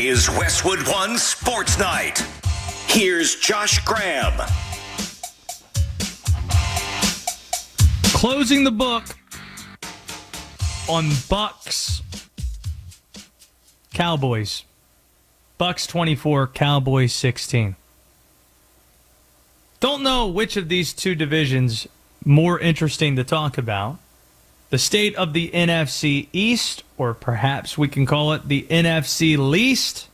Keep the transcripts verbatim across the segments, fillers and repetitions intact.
is Westwood One Sports Night. Here's Josh Graham. Closing the book on Bucks Cowboys. Bucks twenty-four, Cowboys sixteen. Don't know which of these two divisions more interesting to talk about. The state of the N F C East, or perhaps we can call it the N F C least.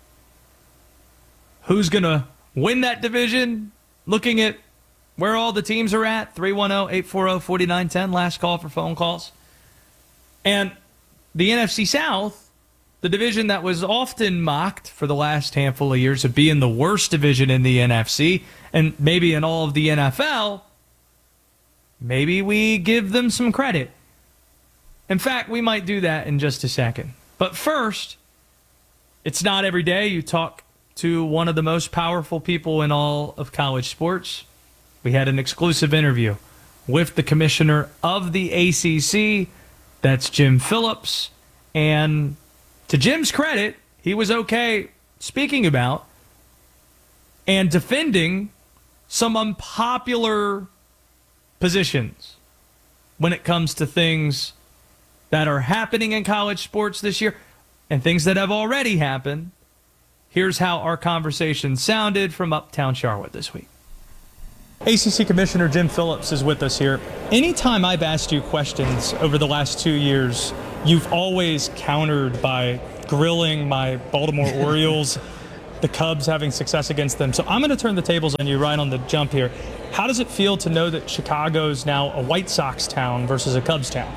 Who's going to win that division? Looking at where all the teams are at, three one zero, eight four zero, four nine one zero, last call for phone calls. And the N F C South, the division that was often mocked for the last handful of years of being the worst division in the N F C, and maybe in all of the N F L, maybe we give them some credit. In fact, we might do that in just a second. But first, it's not every day you talk to one of the most powerful people in all of college sports. We had an exclusive interview with the commissioner of the A C C. That's Jim Phillips. And to Jim's credit, he was okay speaking about and defending some unpopular positions when it comes to things that are happening in college sports this year and things that have already happened. Here's how our conversation sounded from Uptown Charlotte this week. A C C Commissioner Jim Phillips is with us here. Anytime I've asked you questions over the last two years, you've always countered by grilling my Baltimore Orioles, the Cubs having success against them. So I'm going to turn the tables on you right on the jump here. How does it feel to know that Chicago's now a White Sox town versus a Cubs town?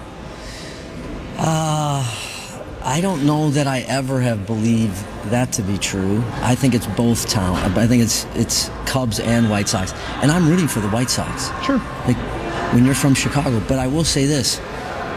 Uh, I don't know that I ever have believed that to be true. I think it's both town. I think it's it's Cubs and White Sox. And I'm rooting for the White Sox. Sure. Like, when you're from Chicago. But I will say this.